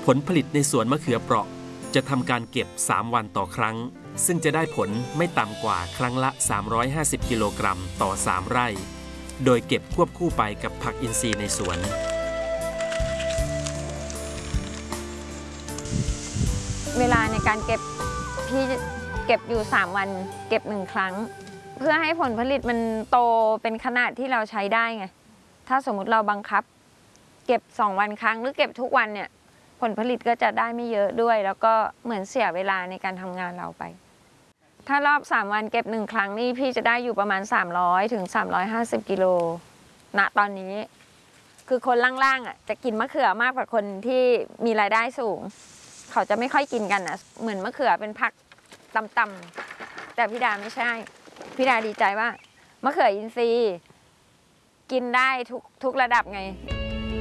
ผลผลิตในสวนมะเขือเปราะจะทำการเก็บ3 วันต่อครั้งซึ่งจะได้ผลไม่ต่ำกว่าครั้งละ350กิโลกรัมต่อ3 ไร่โดยเก็บควบคู่ไปกับผักอินทรีย์ในสวนเวลาในการเก็บพี่เก็บอยู่3 วันเก็บ1 ครั้งเพื่อให้ผลผลิตมันโตเป็นขนาดที่เราใช้ได้ไงถ้าสมมุติเราบังคับเก็บ2 วันครั้งหรือเก็บทุกวันเนี่ยผลผลิตก็จะได้ไม่เยอะด้วยแล้วก็เหมือนเสียเวลาในการทำงานเราไปถ้ารอบ3 วันเก็บ1 ครั้งนี่พี่จะได้อยู่ประมาณ300 ถึง 350กิโลณตอนนี้คือคนล่างๆอ่ะจะกินมะเขือมากกว่าคนที่มีรายได้สูงเขาจะไม่ค่อยกินกันนะเหมือนมะเขือเป็นผักต่ำๆแต่พี่ดาไม่ใช่พี่ดาดีใจว่ามะเขืออินทรีย์กินได้ทุกระดับไง